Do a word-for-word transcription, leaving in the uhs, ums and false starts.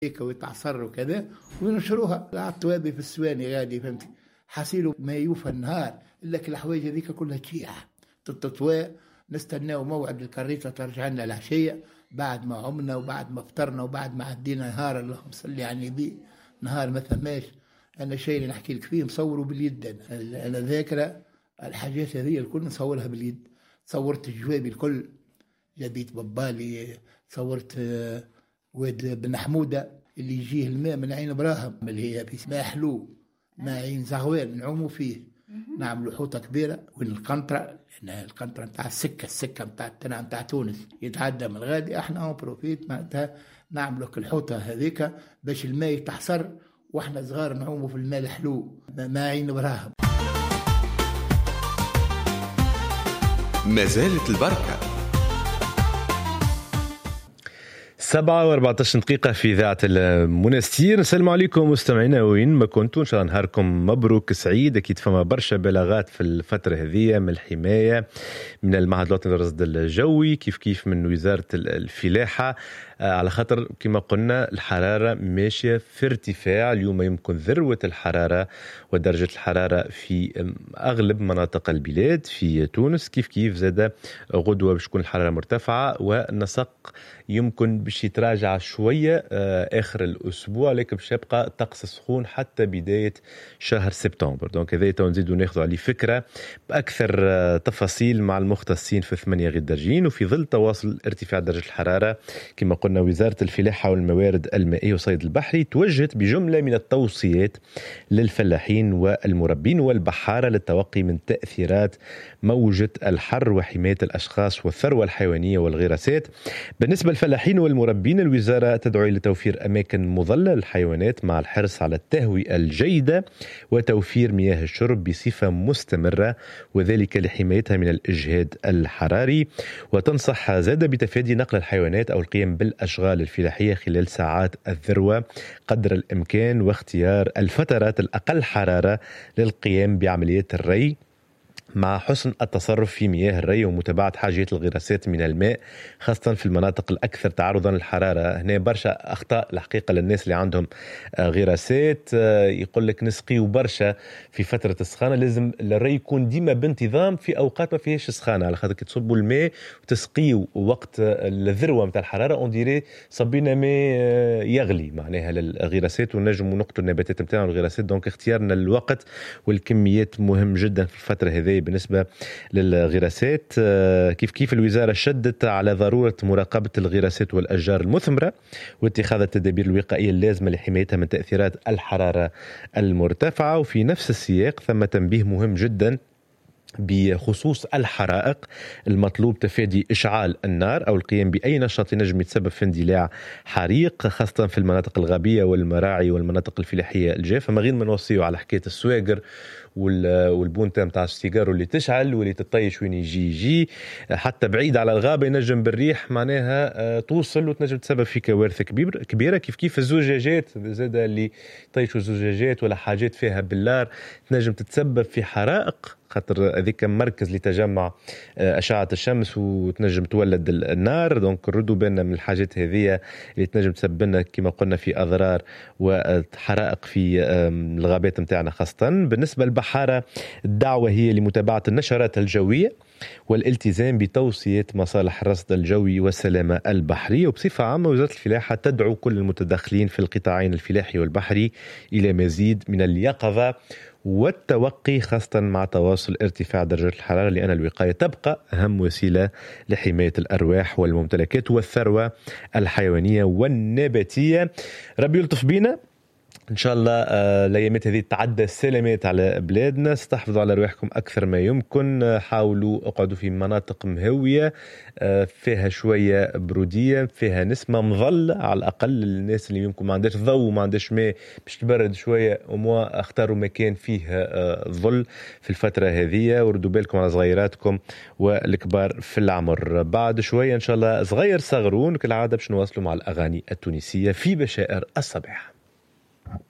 هيك ويتعصر وكذا وينشروها على الطوابي في السواني غادي فهمتي. حصيلوا ما يوفى النهار إلا كل الحوايج هذيك كلها تشيع تتطوى. نستناو موعد الكريطة ترجع لنا العشية بعد ما عمنا وبعد ما فطرنا وبعد ما عدينا نهار اللهم صل على النبي نهار ما ثماش. أنا شيء اللي نحكي لك فيه مصوره باليد. أنا, أنا ذاكرة الحاجات هذه الكل نصورها باليد. صورت الجوابي الكل جابيت ببالي صورت واد بن حمودة اللي يجيه الماء من عين إبراهيم اللي هي في ماء حلو ماء عين زغوال نعوموا فيه نعملوا حوطة كبيرة والقنطرة لأن القنطرة نتاع السكة السكة نتاع التنع نتاع تونس يتعدى من الغادي احنا اون بروفيت معناتها نعملوا الحوطة هذيك باش الماء يتحصر واحنا صغار نعوموا في الماء الحلو ماء عين إبراهيم. ما زالت البركة. سبعة وأربعة عشر دقيقة في إذاعة المنستير. السلام عليكم مستمعينا وين ما كنتوا، إن شاء الله نهاركم مبروك سعيد. أكيد فما برشا بلاغات في الفترة هذه من الحماية من المعهد الوطني للرصد الجوي كيف كيف من وزارة الفلاحة على خاطر كما قلنا الحرارة ماشية في ارتفاع. اليوم يمكن ذروة الحرارة ودرجة الحرارة في أغلب مناطق البلاد في تونس كيف كيف زاد غدوة باش تكون الحرارة مرتفعة والنسق يمكن باش يتراجع شوية آخر الأسبوع لكن باش يبقى طقس سخون حتى بداية شهر سبتمبر. دونك هذا نزيدوا ناخذوا عليه فكرة بأكثر تفاصيل مع المختصين في ثمانية غير درجين. وفي ظل تواصل ارتفاع درجة الحرارة كما قلنا وزارة الفلاحة والموارد المائية والصيد البحري توجهت بجملة من التوصيات للفلاحين والمربين والبحارة للتوقي من تأثيرات موجة الحر وحماية الأشخاص والثروة الحيوانية والغراسات. بالنسبة للفلاحين والمربين الوزارة تدعو إلى توفير أماكن مظلة للحيوانات مع الحرص على التهوية الجيدة وتوفير مياه الشرب بصفة مستمرة وذلك لحمايتها من الإجهاد الحراري. وتنصح زاد بتفادي نقل الحيوانات أو القيام بالأشغال الفلاحية خلال ساعات الذروة قدر الإمكان واختيار الفترات الأقل حرارة للقيام بعمليات الري مع حسن التصرف في مياه الري ومتابعة حاجيات الغراسات من الماء خاصة في المناطق الأكثر تعرضا للحرارة. هنا برشا أخطاء الحقيقة للناس اللي عندهم غراسات يقول لك نسقيو برشا في فترة السخانة. لازم الري يكون ديما بانتظام في أوقات ما فيهاش سخانة على خاطر تصبوا الماء وتسقيو وقت الذروة متاع الحرارة اون صبينا ماء يغلي معناها للغراسات ونجم نقطوا النباتات متاعنا والغراسات. دونك اختيارنا الوقت والكميات مهم جدا في الفترة هذه. بالنسبة للغراسات كيف كيف الوزارة شدت على ضرورة مراقبة الغراسات والأشجار المثمرة واتخاذ التدابير الوقائية اللازمة لحمايتها من تأثيرات الحرارة المرتفعة. وفي نفس السياق ثم تنبيه مهم جدا بخصوص الحرائق. المطلوب تفادي إشعال النار أو القيام بأي نشاط ينجم يتسبب في اندلاع حريق خاصة في المناطق الغابية والمراعي والمناطق الفلاحية الجافة. ما غير ما نوصيوا على حكاية السواقر والبونتا متاع السيجار اللي تشعل واللي تطيش وين يجي يجي حتى بعيد على الغابة ينجم بالريح معناها توصل وتنجم تسبب في كوارث كبيرة. كيف كيف الزجاجات زاد اللي طيشوا الزجاجات ولا حاجات فيها بالنار تنجم تتسبب في حرائق خاطر هذيك مركز لتجمع أشعة الشمس وتنجم تولد النار. دونك ردوا بالنا من الحاجات هذه اللي تنجم تسبب لنا كما قلنا في أضرار وحرائق في الغابات متاعنا خاصة. بالنسبة للبحارة الدعوة هي لمتابعة النشرات الجوية والالتزام بتوصيات مصالح الرصد الجوي والسلامة البحرية. وبصفة عامة وزارة الفلاحة تدعو كل المتدخلين في القطاعين الفلاحي والبحري إلى مزيد من اليقظة والتوقي خاصة مع تواصل ارتفاع درجة الحرارة لأن الوقاية تبقى أهم وسيلة لحماية الأرواح والممتلكات والثروة الحيوانية والنباتية. ربي يلطف بينا إن شاء الله. الأيامات هذه تعدى السلامات على بلادنا. استحفظوا على رواحكم أكثر ما يمكن. حاولوا اقعدوا في مناطق مهوية فيها شوية برودية فيها نسمة مظلة على الأقل للناس اللي يمكن ما عندهاش ضوء وما عندهاش ماء باش تبرد شوية وما اختاروا مكان فيه ظل في الفترة هذه. وردوا بالكم على صغيراتكم والكبار في العمر. بعد شوية إن شاء الله صغير صغرون كالعادة باش نواصلوا مع الأغاني التونسية في بشائر الصباح.